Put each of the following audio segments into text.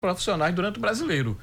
profissionais durante o Brasileiro.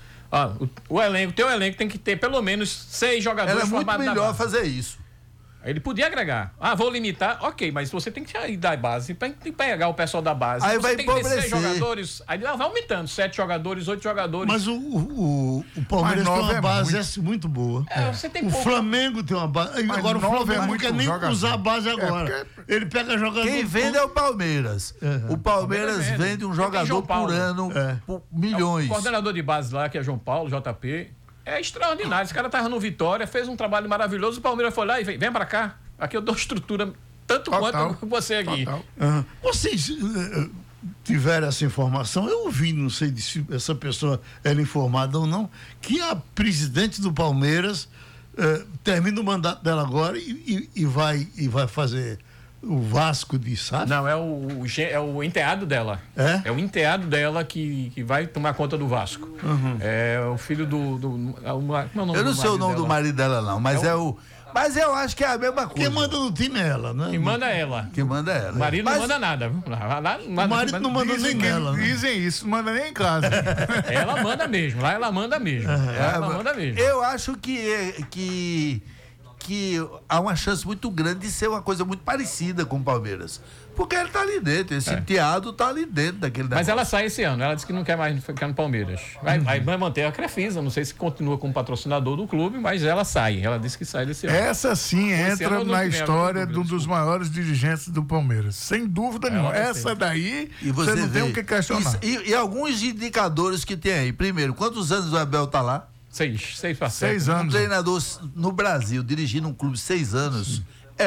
O teu elenco tem que ter pelo menos 6 jogadores formados na base. É muito melhor fazer isso. Ele podia agregar. Vou limitar, ok, mas você tem que sair da base, tem que pegar o pessoal da base. Aí você vai tem que ter 6 empobrecer. jogadores, aí vai aumentando, 7 jogadores, 8 jogadores. Mas o Palmeiras tem uma base muito boa. Você tem o Flamengo tem uma base. Agora o Flamengo não quer nem usar a base agora. Ele pega jogador. Quem vende é o Palmeiras. O Palmeiras vende um jogador por ano por milhões. O coordenador de base lá, que é João Paulo, JP, é extraordinário. Esse cara tava no Vitória, fez um trabalho maravilhoso. O Palmeiras foi lá e vem pra cá. Aqui eu dou estrutura tanto quanto você aqui. Vocês tiveram essa informação? Eu ouvi, não sei se essa pessoa era informada ou não, que a presidente do Palmeiras termina o mandato dela agora e vai fazer o Vasco de SAF? Não, é o enteado dela. É o enteado dela que vai tomar conta do Vasco. É o filho do como é o nome eu não sei o nome do marido dela, não, mas mas eu acho que é a mesma coisa. Quem manda no time é ela, né? Quem manda é ela. O marido não manda nada. O marido não manda nem nela. Dizem isso, não manda nem em casa. Ela manda mesmo. Lá ela manda mesmo. Ela manda mesmo. Eu acho que há uma chance muito grande de ser uma coisa muito parecida com o Palmeiras. Porque ele tá ali dentro, esse teado tá ali dentro daquele negócio. Mas ela sai esse ano, ela disse que não quer mais ficar no Palmeiras. Vai manter a Crefisa, não sei se continua como patrocinador do clube, mas ela sai, ela disse que sai desse ano. Essa sim entra na história de um dos maiores dirigentes do Palmeiras, sem dúvida nenhuma. Essa daí, você não tem o que questionar. E alguns indicadores que tem aí. Primeiro, quantos anos o Abel tá lá? 6 anos. Um treinador no Brasil dirigindo um clube 6 anos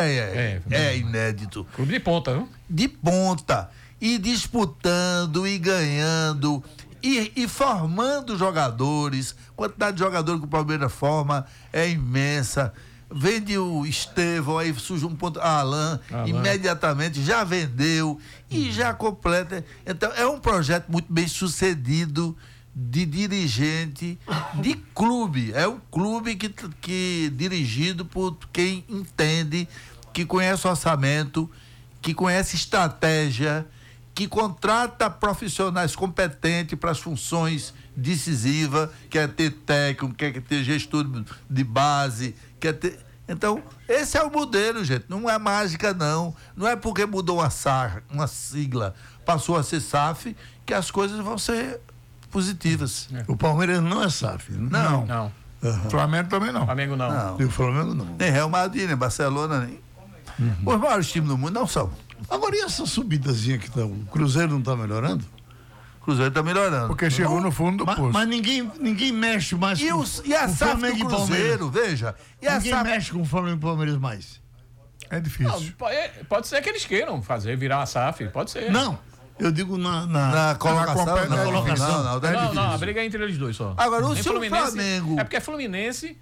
é inédito. Clube de ponta, viu? De ponta. E disputando e ganhando e formando jogadores. A quantidade de jogadores que o Palmeiras forma é imensa. Vende o Estevão, aí surge um ponto, Alain, imediatamente já vendeu e já completa. Então é um projeto muito bem sucedido de dirigente de clube. É um clube que dirigido por quem entende, que conhece orçamento, que conhece estratégia, que contrata profissionais competentes para as funções decisivas, quer ter técnico, quer ter gestor de base, quer ter... Então, esse é o modelo, gente. Não é mágica, não. Não é porque mudou uma sigla, passou a ser SAF, que as coisas vão ser positivas. O Palmeiras não é SAF. Não. O Flamengo também não. Flamengo não. E o Flamengo não. Nem Real Madrid, nem Barcelona, nem. Os maiores times do mundo não são. Agora, e essa subidazinha que tá? O Cruzeiro não tá melhorando? O Cruzeiro tá melhorando. Porque chegou no fundo do poço. Mas ninguém mexe mais e a SAF do Cruzeiro, veja. Ninguém mexe com o Flamengo e Palmeiras mais. É difícil. Não, pode ser que eles queiram virar uma SAF, pode ser. Não. Eu digo na colocação. Não, a briga é entre eles dois só. Agora, o seu Flamengo... É porque é Fluminense,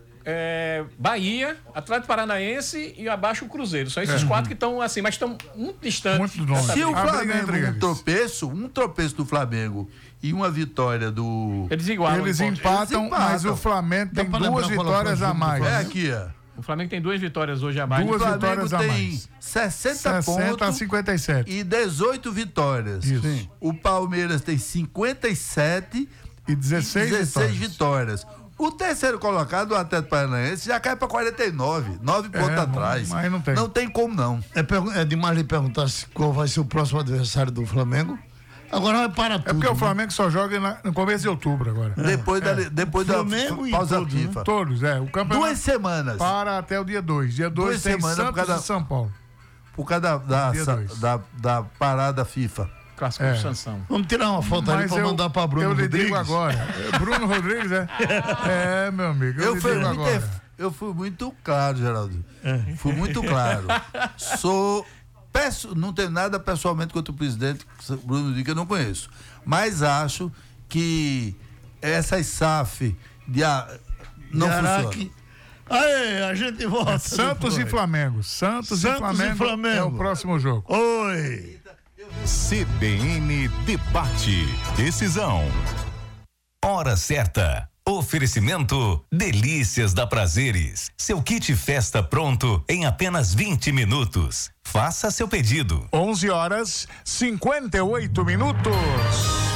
Bahia, Atlético Paranaense e abaixo o Cruzeiro. São esses 4 que estão assim, mas estão muito distantes. Muito longe. Se o Flamengo, um tropeço do Flamengo e uma vitória do... Eles empatam, mas o Flamengo tem 2 vitórias a mais. É aqui, ó. O Flamengo tem 2 vitórias hoje a mais. 2 vitórias a mais. Tem 60 pontos a 57. e 18 vitórias. Isso. O Palmeiras tem 57 e 16 vitórias. O terceiro colocado, o Atlético Paranaense, já cai para 49, 9 pontos atrás. Mas não tem. Não tem como, não. É demais lhe perguntar qual vai ser o próximo adversário do Flamengo. Agora vai para tudo. É porque o Flamengo só joga no começo de outubro agora. Depois da pausa todos, FIFA. Né? Todos, o campeonato 2 semanas. para até o dia 2. Dia 2 tem Santos e São Paulo. Por causa da parada FIFA. Clássico de sanção. Vamos tirar uma foto ali para mandar para Bruno Rodrigues. Eu lhe digo agora. Bruno Rodrigues, meu amigo. Eu fui muito claro, Geraldo. Fui muito claro. Não tenho nada pessoalmente contra o presidente Bruno Rodrigues, que eu não conheço. Mas acho que essas SAF não funcionam. Aí, a gente volta. Santos e Flamengo. Santos e Flamengo é o próximo jogo. Oi. CBN Debate. Decisão. Hora certa. Oferecimento Delícias da Prazeres. Seu kit festa pronto em apenas 20 minutos. Faça seu pedido. 11h58.